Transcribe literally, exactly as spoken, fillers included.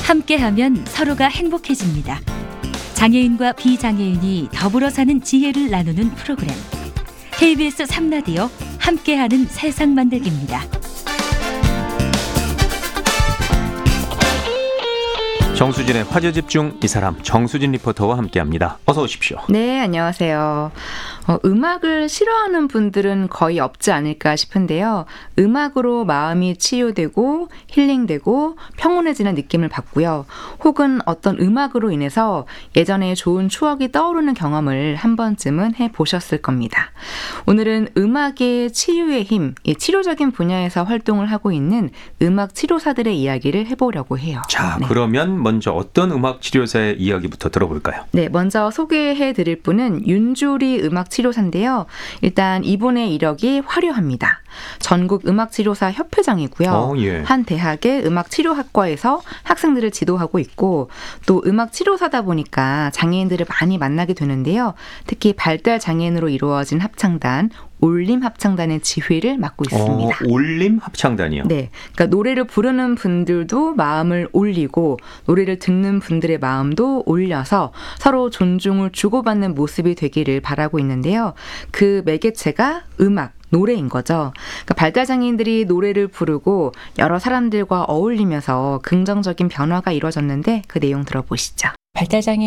함께하면 서로가 행복해집니다. 장애인과 비장애인이 더불어 사는 지혜를 나누는 프로그램. 케이비에스 삼 라디오 함께하는 세상 만들기입니다. 정수진의 화제집중, 이 사람 정수진 리포터와 함께합니다. 어서 오십시오. 네, 안녕하세요. 어, 음악을 싫어하는 분들은 거의 없지 않을까 싶은데요. 음악으로 마음이 치유되고 힐링되고 평온해지는 느낌을 받고요. 혹은 어떤 음악으로 인해서 예전에 좋은 추억이 떠오르는 경험을 한 번쯤은 해보셨을 겁니다. 오늘은 음악의 치유의 힘, 치료적인 분야에서 활동을 하고 있는 음악 치료사들의 이야기를 해보려고 해요. 자, 네. 그러면 먼저 어떤 음악 치료사의 이야기부터 들어볼까요? 네, 먼저 소개해드릴 분은 윤주리 음악 치료사인데요. 일단 이분의 이력이 화려합니다. 전국 음악치료사 협회장이고요. 어, 예. 한 대학의 음악치료학과에서 학생들을 지도하고 있고 또 음악치료사다 보니까 장애인들을 많이 만나게 되는데요. 특히 발달장애인으로 이루어진 합창단 올림합창단의 지휘를 맡고 있습니다. 어, 올림합창단이요? 네, 그러니까 노래를 부르는 분들도 마음을 올리고 노래를 듣는 분들의 마음도 올려서 서로 존중을 주고받는 모습이 되기를 바라고 있는데요. 그 매개체가 음악, 노래인 거죠. 그러니까 발달장애인들이 노래를 부르고 여러 사람들과 어울리면서 긍정적인 변화가 이루어졌는데 그 내용 들어보시죠. 발달장애